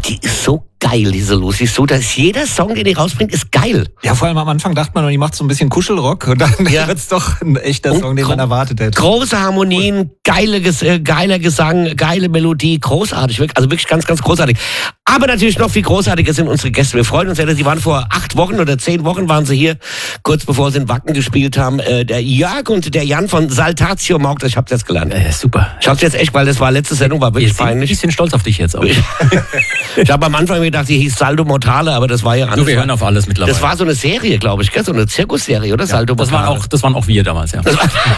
die ist so geil, diese Lucy Sue. Dass jeder Song, den die rausbringt, ist geil. Ja, vor allem am Anfang dachte man, die macht so ein bisschen Kuschelrock und dann wird's doch ein echter Song, den man erwartet hätte. Große Harmonien, geiler Gesang, geile Melodie, großartig. Also wirklich ganz, ganz großartig. Aber natürlich noch viel großartiger sind unsere Gäste. Wir freuen uns ja, sie waren vor 8 Wochen oder 10 Wochen waren sie hier, kurz bevor sie in Wacken gespielt haben. Der Jörg und der Jan von Saltatio Morgda. Ich hab's jetzt gelernt. Super. Ich hab's jetzt echt, weil das war letzte Sendung, war wirklich peinlich. Ich bin ein bisschen stolz auf dich jetzt auch. Ich habe am Anfang gedacht, die hieß Saldo Mortale, aber das war ja anders. Wir hören auf alles mittlerweile. Das war so eine Serie, glaube ich, gell? So eine Zirkusserie, oder? Ja, Saldo Mortale. Das waren auch wir damals, ja.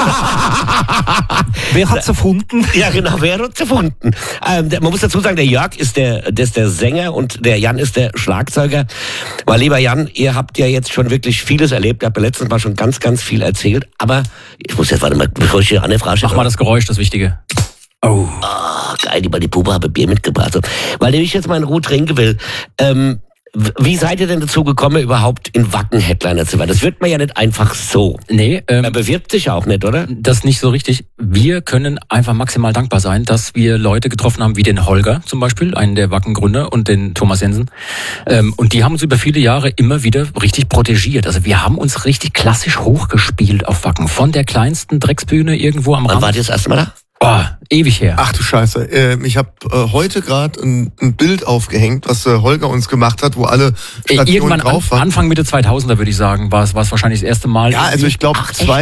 Wer hat's erfunden? Ja, genau, wer hat's erfunden? Man muss dazu sagen, der Jörg ist der Sänger und der Jan ist der Schlagzeuger. Weil, lieber Jan, ihr habt ja jetzt schon wirklich vieles erlebt. Ihr habt ja letztens mal schon ganz, ganz viel erzählt. Aber ich muss jetzt, warte mal, bevor ich hier Anne frage. Mach mal das Geräusch, das Wichtige. Oh, geil, die Puppe habe Bier mitgebracht. Weil ich jetzt mal in Ruhe trinken will. Wie seid ihr denn dazu gekommen, überhaupt in Wacken Headliner zu werden? Das wird man ja nicht einfach so. Nee. Er bewirbt sich auch nicht, oder? Das nicht so richtig. Wir können einfach maximal dankbar sein, dass wir Leute getroffen haben, wie den Holger zum Beispiel, einen der Wacken-Gründer, und den Thomas Jensen. Und die haben uns über viele Jahre immer wieder richtig protegiert. Also wir haben uns richtig klassisch hochgespielt auf Wacken. Von der kleinsten Drecksbühne irgendwo am Rand. Wann wart ihr das erste Mal da? Oh, ewig her. Ach du Scheiße. Ich habe heute gerade ein Bild aufgehängt, was Holger uns gemacht hat, wo alle Stationen irgendwann drauf waren. Anfang Mitte 2000er würde ich sagen, war es wahrscheinlich das erste Mal. Ja, also ich glaube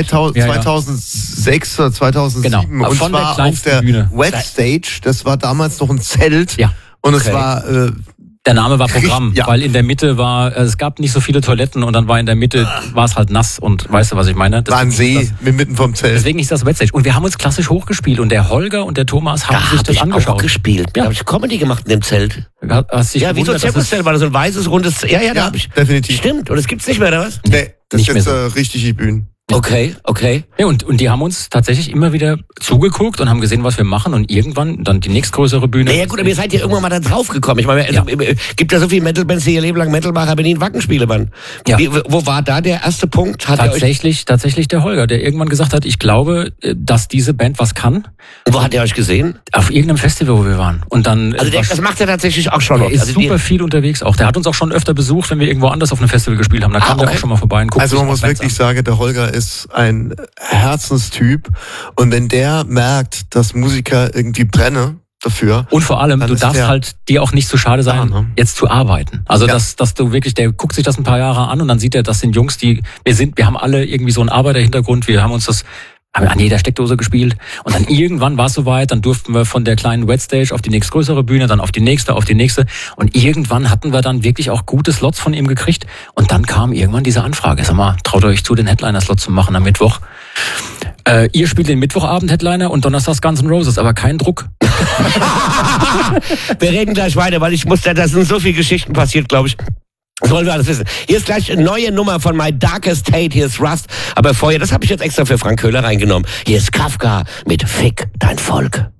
2006 oder 2007. Genau. Und von zwar der auf der Bühne. Wet Stage. Das war damals noch ein Zelt. Ja. Und es war... Der Name war Programm, ja. Weil in der Mitte es gab nicht so viele Toiletten und dann war in der Mitte, war es halt nass und weißt du, was ich meine? War ein See mitten vom Zelt. Deswegen ist das Wetstage. Und wir haben uns klassisch hochgespielt und der Holger und der Thomas haben sich das angeschaut. Da habe ich auch gespielt. Da habe ich Comedy gemacht in dem Zelt. Hast dich wie so ein Zirkuszelt war das, so ein weißes, rundes... Ja, da habe ich... Definitiv. Stimmt. Und das gibt's nicht mehr, oder was? Nee, das nicht ist jetzt mehr so. Richtig die Bühnen. Okay. Ja, und die haben uns tatsächlich immer wieder zugeguckt und haben gesehen, was wir machen und irgendwann dann die nächstgrößere Bühne. Ja gut, aber ihr seid ja irgendwann mal da drauf gekommen. Ich meine, gibt ja so viele Metal-Bands, die ihr Leben lang Metal machen, aber nie in Wacken spielen waren. Ja. Wo war da der erste Punkt? Tatsächlich der Holger, der irgendwann gesagt hat, ich glaube, dass diese Band was kann. Und wo hat er euch gesehen? Auf irgendeinem Festival, wo wir waren. Und dann, also das macht er tatsächlich auch schon noch. Der ist super viel unterwegs auch. Der hat uns auch schon öfter besucht, wenn wir irgendwo anders auf einem Festival gespielt haben. Da kam der auch schon mal vorbei und guckt. Also man muss wirklich sagen, der Holger ist ein Herzenstyp und wenn der merkt, dass Musiker irgendwie brennen dafür. Und vor allem, du darfst halt dir auch nicht zu schade sein, jetzt zu arbeiten. Also dass du wirklich, der guckt sich das ein paar Jahre an und dann sieht er, das sind Jungs, wir haben alle irgendwie so einen Arbeiterhintergrund, wir haben uns das an jeder Steckdose gespielt und dann irgendwann war es soweit, dann durften wir von der kleinen Wet Stage auf die nächstgrößere Bühne, dann auf die nächste und irgendwann hatten wir dann wirklich auch gute Slots von ihm gekriegt und dann kam irgendwann diese Anfrage, sag mal, traut euch zu, den Headliner-Slot zu machen am Mittwoch. Ihr spielt den Mittwochabend-Headliner und donnerstags Guns N' Roses, aber kein Druck. Wir reden gleich weiter, weil da sind so viele Geschichten passiert, glaube ich. Das wollen wir alles wissen. Hier ist gleich eine neue Nummer von My Darkest Tate. Hier ist Rust. Aber vorher, das habe ich jetzt extra für Frank Köhler reingenommen. Hier ist Kafka mit Fick dein Volk.